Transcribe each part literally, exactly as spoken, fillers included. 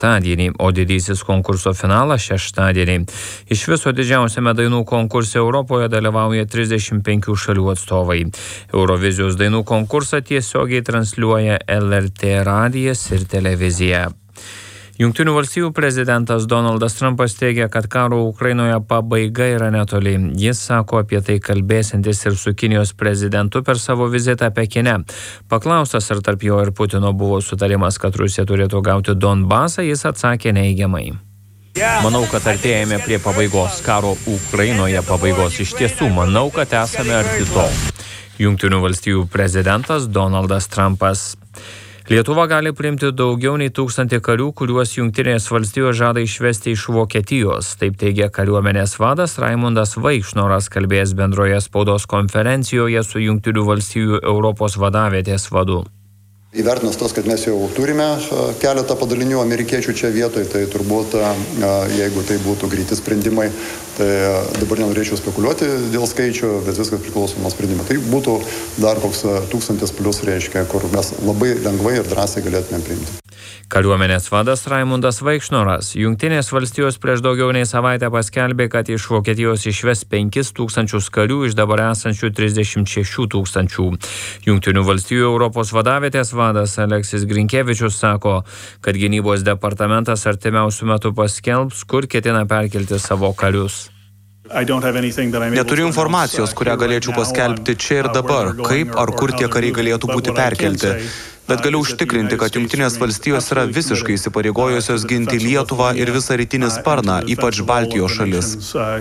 penktadienį, o didysis konkurso finalas šeštadienį. Iš viso didžiausiame dainų konkurse Europoje dalyvauja trisdešimt penkių šalių atstovai. Eurovizijos dainų konkursą tiesiogiai transliuoja L R T radijas ir televizija. Jungtinių valstijų prezidentas Donaldas Trumpas teigia, kad karo Ukrainoje pabaiga yra netoli. Jis sako apie tai kalbėsiantis ir su Kinijos prezidentu per savo vizitą Pekine. Paklaustas, ar tarp jo ir Putino buvo sutarimas, kad Rusija turėtų gauti Donbasą, jis atsakė neigiamai. Manau, kad artėjame prie pabaigos, karo Ukrainoje pabaigos. Iš tiesų, manau, kad esame arti to. Jungtinių valstijų prezidentas Donaldas Trumpas. Lietuva gali priimti daugiau nei tūkstantį karių, kuriuos Jungtinės valstijos žada išvesti iš Vokietijos. Taip teigia kariuomenės vadas Raimundas Vaikšnoras, kalbėjęs bendroje spaudos konferencijoje su Jungtinių valstijų Europos vadavietės vadu. Įvertinus tos, kad mes jau turime keletą padalinių amerikiečių čia vietoje, tai turbūt, jeigu tai būtų greiti sprendimai, tai dabar nenorėčiau spekuliuoti dėl skaičių, bet viskas priklauso nuo sprendimo. Tai būtų dar koks tūkstantis plus, reiškia, kur mes labai lengvai ir drąsiai galėtume priimti. Kariuomenės vadas Raimundas Vaikšnoras. Jungtinės valstijos prieš daugiau nei savaitę paskelbė, kad iš Vokietijos išves penkis tūkstančius karių iš dabar esančių trisdešimt šešių tūkstančių. Jungtinių valstijų Europos vadavietės vadas Aleksis Grinkevičius sako, kad gynybos departamentas artimiausių metų paskelbs, kur ketina perkelti savo karius. Neturiu informacijos, kurią galėčiau paskelbti čia ir dabar, kaip ar kur tie kariai galėtų būti perkelti. Bet galiu užtikrinti, kad Jungtinės valstijos yra visiškai įsipareigojusios ginti Lietuvą ir visą rytinį sparną, ypač Baltijos šalis.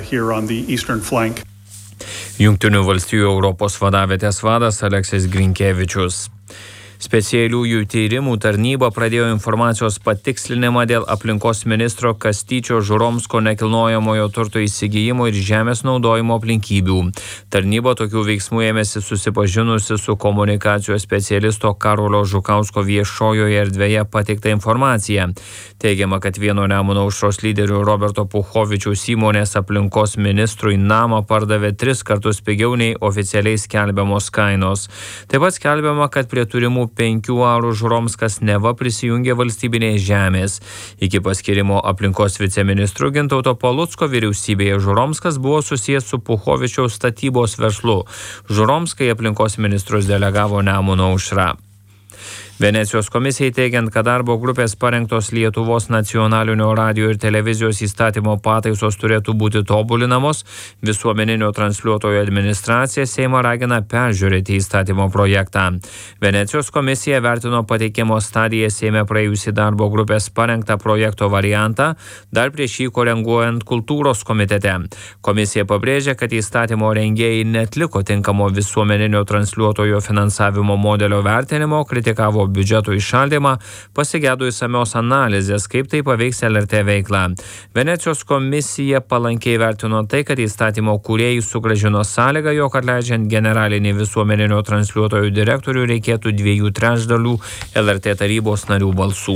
Jungtinių valstijų Europos vadavietės vadas Aleksis Grinkevičius. Specialiųjų tyrimų tarnyba pradėjo informacijos patikslinimą dėl aplinkos ministro Kastyčio Žuromsko nekilnojamojo turto įsigijimo ir žemės naudojimo aplinkybių. Tarnyba tokių veiksmų ėmėsi susipažinusi su komunikacijos specialisto Karolio Žukausko viešojoje erdvėje pateikta informacija. Teigiama, kad vieno Nemuno aušros lyderių Roberto Puchovičiaus įmonės aplinkos ministrui namą pardavė tris kartus pigiau nei oficialiai skelbiamos kainos. Taip pat skelbiama, kad prie turimų penkių arų Žuromskas neva prisijungė valstybinės žemės. Iki paskirimo aplinkos viceministru Gintauto Palucko vyriausybėje Žuromskas buvo susijęs su Puchovičiaus statybos verslu. Žuromskai aplinkos ministrus delegavo Nemuno aušra. Venecijos komisijai teigiant, kad darbo grupės parengtos Lietuvos nacionalinio radijo ir televizijos įstatymo pataisos turėtų būti tobulinamos, visuomeninio transliuotojo administracija Seimą ragina peržiūrėti įstatymo projektą. Venecijos komisija vertino pateikimo stadiją Seime praėjusį darbo grupės parengtą projekto variantą, dar prieš jį koreguojant kultūros komitete. Komisija pabrėžė, kad įstatymo rengėjai netliko tinkamo visuomeninio transliuotojo finansavimo modelio vertinimo, kritikavo biudžeto įšaldymą, pasigėdo išsamios analizės, kaip tai paveiks L R T veiklą. Venecijos komisija palankiai vertino tai, kad įstatymo kūrėjai sugrąžino sąlygą, jog atleidžiant generalinį visuomeninio transliuotojų direktorių reikėtų dviejų trečdalių L R T tarybos narių balsų.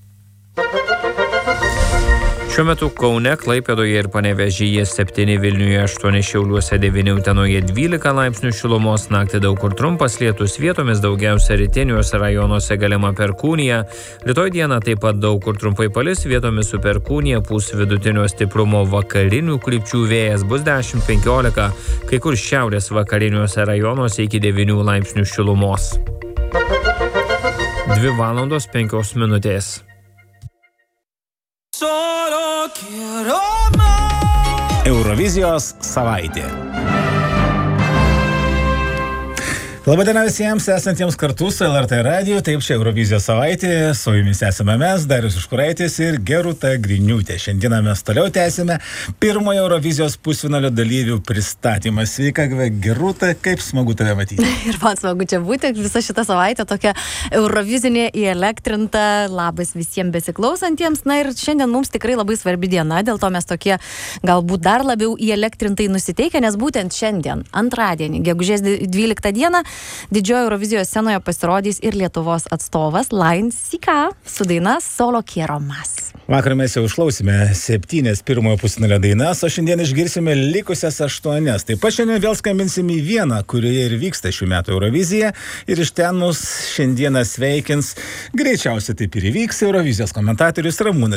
Šiuo metu Kaune, Klaipėdoje ir Panevėžyje septyni, Vilniuje aštuoni, Šiauliuose devyni, Utenoje dvylika laipsnių šilumos, naktį daug kur trumpas lietus, vietomis daugiausia rytiniuose rajonuose galima perkūnija. Rytoj dieną taip pat daug kur trumpai palis, vietomis su perkūnija, pūs vidutinio stiprumo vakarinių krypčių vėjas, bus dešimt penkiolika, kai kur šiaurės vakariniuose rajonuose iki devynių laipsnių šilumos. dvi valandos penkios minutės. Eurovizijos savaitė. Labadiena visiems esantiems kartu su L R T radiju, taip čia Eurovizijos savaitė, su jumis esame mes, Darius Užkuraitis ir Gerūta Griniūtė. Šiandieną mes toliau tęsime pirmojo Eurovizijos pusfinalio dalyvių pristatymą. Sveika, Gerūta, kaip smagu tave matyti. Ir man smagu čia būti, visa šita savaitė tokia eurovizinė įelektrinta, labas visiems besiklausantiems. Na ir šiandien mums tikrai labai svarbi diena, dėl to mes tokie galbūt dar labiau įelektrintai nusiteikę, nes būtent šiandien, antradienį, gegužės dvyliktą dieną, didžiojo Eurovizijos scenoje pasirodys ir Lietuvos atstovas Lain Sika su daina Solo quiero más. Vakar mes jau išklausime septynias pirmojo pusfinalio dainas, o šiandien išgirsime likusias aštuonias. Taip pat šiandien vėl skambinsim į vieną, kurioje ir vyksta šių metų Eurovizija, ir iš ten mus šiandieną sveikins, greičiausiai taip ir įvyks, Eurovizijos komentatorius Ramūnas